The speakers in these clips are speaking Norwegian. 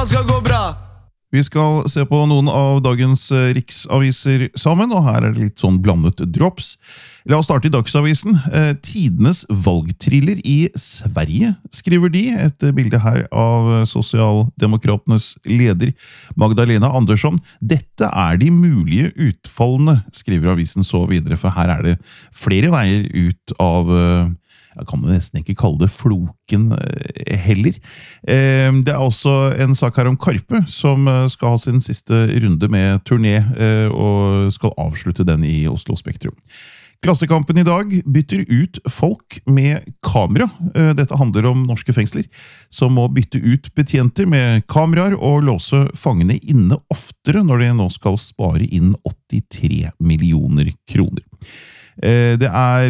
alt skal gå bra. Vi skal se på noen av dagens riksaviser sammen, og her det litt sånn blandet drops. La oss starte i Dagsavisen. Tidenes valgtriller i Sverige, skriver de. Et bilde her av Sosialdemokraternes leder Magdalena Andersson. Dette de mulige utfallene, skriver avisen så videre, for her det flere veier ut av jeg kan jo nesten ikke kalle det floken heller. Det også en sak her om Karpe, som skal ha sin siste runde med turné, og skal avslutte den i Oslo Spektrum. Klassekampen i dag bytter ut folk med kamera. Dette handler om norske fengsler, som må bytte ut betjenter med kameraer og låse fangene inne oftere når de nå skal spare inn 83 millioner kroner. Det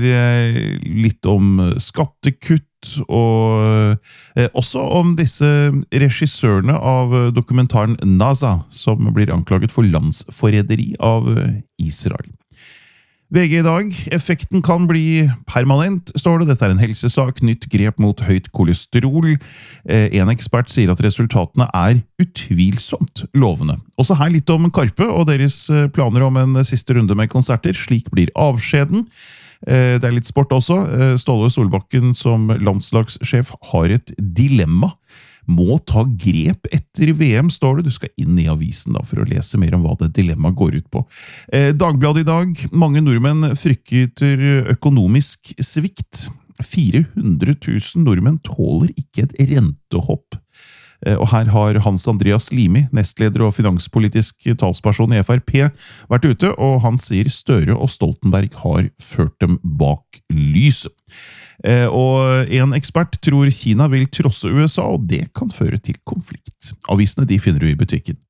litt om skattekutt, og også om disse regissørene av dokumentaren NASA, som blir anklaget for landsforræderi av Israel. VG i dag. Effekten kan bli permanent, står det. Dette en helsesak, nytt grep mot høyt kolesterol. En ekspert sier at resultatene utvilsomt lovende. Også her litt om Karpe og deres planer om en siste runde med konserter. Slik blir avskjeden. Det litt sport også. Ståle Solbakken som landslagssjef har et dilemma. Må ta grep etter VM, står det. Du skal inn i avisen da, for å lese mer om hva det dilemmaet går ut på. Dagbladet i dag. Mange nordmenn frykter økonomisk svikt. 400 000 nordmenn tåler ikke et rentehopp. Og her har Hans Andreas Limi, nestleder og finanspolitisk talsperson i FrP, vært ute, og han sier Støre og Stoltenberg har ført dem bak lyset. Og en ekspert tror Kina vil trosse USA, og det kan føre til konflikt. Avisene de finner du i butikken.